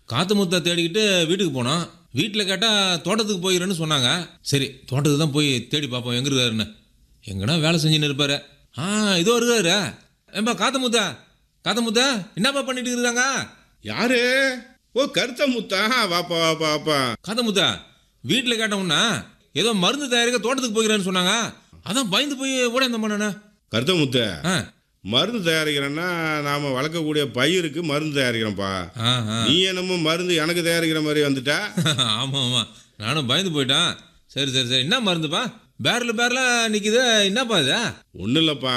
காத்து முத்தா தேடிக்கிட்டு வீட்டுக்கு போனோம். வீட்டில் கேட்டால் தோட்டத்துக்கு போயிடுறேன்னு சொன்னாங்க. சரி தோட்டத்துக்கு தான் போய் தேடி பார்ப்போம் எங்கே இருக்காருன்னு. எங்கன்னா வேலை செஞ்சுன்னு இருப்பாரு. இதோ இருக்காரு. ஏம்பா காத்து முத்தா என்னப்பா பண்ணிட்டு இருக்காங்க? யாரு? ஓ கருத்த முத்தா, வாப்பா வாப்பா வாப்பா. காத்து முத்தா வீட்டில் கேட்டோம்னா ஏதோ மருந்து தயாரிக்க தோட்டத்துக்கு போகிறேன்னு சொன்னாங்க. அதான் பயந்து போய் ஓட இந்த பண்ணண்ணா. கருத்த முத்த, மருந்து தயாரிக்கிறேன்னா நாம வளர்க்கக்கூடிய பயிருக்கு மருந்து தயாரிக்கிறோம்ப்பா. நீ என்னமோ மருந்து எனக்கு தயாரிக்கிற மாதிரி வந்துட்டா. ஆமாம் நானும் பயந்து போயிட்டேன். சரி என்ன மருந்துப்பா? பேரல நிற்குது, என்னப்பா இது? ஒன்றும் இல்லைப்பா,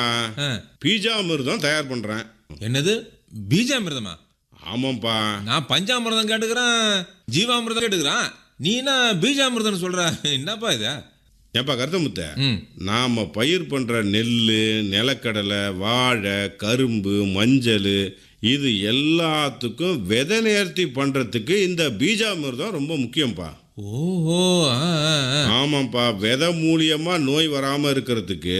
பீஜாமிர்தம் தயார் பண்ணுறேன். என்னது பீஜாமிர்தமா? ஆமாம்ப்பா. நான் பஞ்சாமிர்தம் கேட்டுக்கிறேன், ஜீவாமிர்தம் கேட்டுக்கிறேன். நீ என்ன பீஜாமிர்தம் சொல்கிற? என்னப்பா இது? ஏப்பா கருத்தமுத்த, நாம் பயிர் பண்ணுற நெல், நிலக்கடலை, வாழை, கரும்பு, மஞ்சள், இது எல்லாத்துக்கும் விதை நேர்த்தி பண்ணுறதுக்கு இந்த பீஜாமிர்தம் ரொம்ப முக்கியம்ப்பா. ஓஹோ. ஆமாம்ப்பா, விதை மூலியமாக நோய் வராமல் இருக்கிறதுக்கு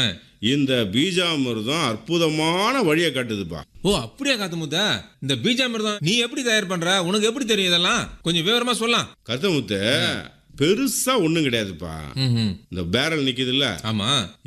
இந்த பீஜாமிர்தம் அற்புதமான வழியை காட்டுதுப்பா. ஓ அப்படியா காத்தமுத்த? இந்த பீஜாமிர்தம் நீ எப்படி தயார் பண்ற? உனக்கு எப்படி தெரியும் இதெல்லாம்? கொஞ்சம் விவரமா சொல்லலாம். கருத்தமுத்த, பெருசா ஒண்ணும் கிடையாதுப்பா. இந்த பேரல் நிக்குதுல்ல, ஆமா,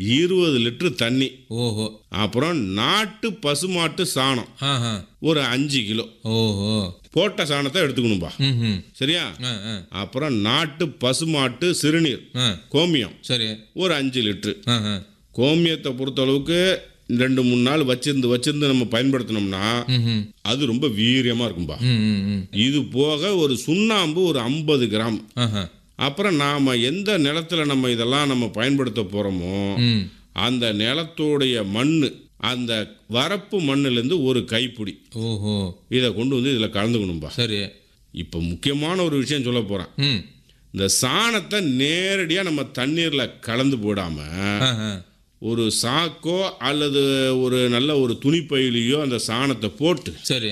20 லிட்டர் தண்ணி. ஓஹோ. அப்புறம் நாட்டு பசுமாட்டு சாணம் ஒரு 5 கிலோ. ஓஹோ. போட்ட சாணத்தை எடுத்துக்கணும்பா. சரியா? அப்புறம் நாட்டு பசுமாட்டு சிறுநீர் கோமியம் சரி ஒரு 5 லிட்டர். கோமியத்தை பொறுத்த அளவுக்கு 2-3 நாள் வச்சிருந்து நம்ம பயன்படுத்தினோம்னா அது ரொம்ப வீரியமா இருக்கும்பா. இது போக ஒரு சுண்ணாம்பு ஒரு 50 கிராம். அப்புறம் நாம எந்த நிலத்துல நம்ம இதெல்லாம் நம்ம பயன்படுத்த போறோமோ அந்த நிலத்தோடைய மண்ணு, அந்த வரப்பு மண்ணிலிருந்து ஒரு கைப்பிடி இதை கொண்டு வந்து இதுல கலந்துக்கணும்பா. சரி. இப்ப முக்கியமான ஒரு விஷயம் சொல்ல போறேன். இந்த சாணத்தை நேரடியா நம்ம தண்ணீர்ல கலந்து போடாம ஒரு சாக்கோ அல்லது ஒரு நல்ல ஒரு துணிப்பையிலையோ அந்த சாணத்தை போட்டு சரி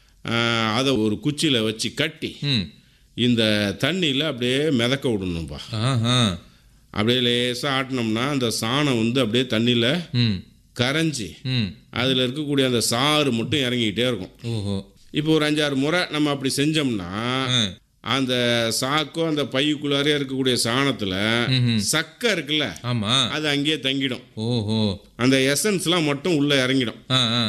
அதை ஒரு குச்சியில் வச்சு கட்டி இந்த தண்ணியில் அப்படியே மிதக்க விடணும்பா. அப்படியே லேசாக ஆட்டினோம்னா அந்த சாணம் வந்து அப்படியே தண்ணியில் கரைஞ்சி அதில் இருக்கக்கூடிய அந்த சாறு மட்டும் இறங்கிக்கிட்டே இருக்கும். இப்போ ஒரு 5-6 முறை நம்ம அப்படி செஞ்சோம்னா அந்த சாக்கோ அந்த பைக்குள்ளாரே இருக்கக்கூடிய சாணத்துல சக்கை இருக்குல்ல, அது அங்கேயே தங்கிடும். அந்த எசன்ஸ்லாம் மட்டும் உள்ள இறங்கிடும்.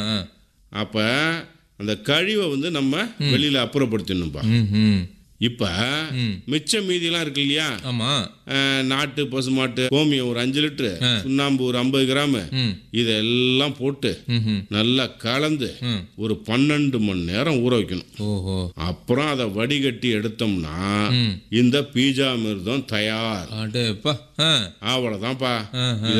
அப்ப அந்த கழிவை வந்து நம்ம வெளியில அப்புறப்படுத்தணும்பா. இப்ப மிச்ச மீதிலாம் இருக்கு இல்லையா, நாட்டு பசுமாட்டு கோமியம் ஒரு 5 லிட்டரு, சுண்ணாம்பு ஒரு 50 கிராம், இதெல்லாம் போட்டு நல்லா கலந்து ஒரு 12 மணி நேரம் ஊற வைக்கணும். அப்புறம் அதை வடிகட்டி எடுத்தோம்னா இந்த பீஜாமிர்தம் தயார். அவ்வளவுதான்ப்பா.